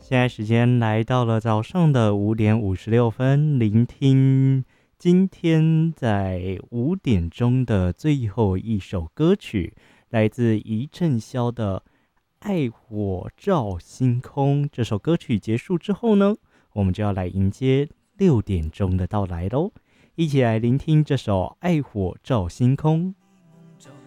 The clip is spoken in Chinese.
现在时间来到了早上的5点56分，聆听今天在5点钟的最后一首歌曲，来自一阵霄的《爱火照星空》。这首歌曲结束之后呢，我们就要来迎接6点钟的到来喽，一起来聆听这首《爱火照星空》。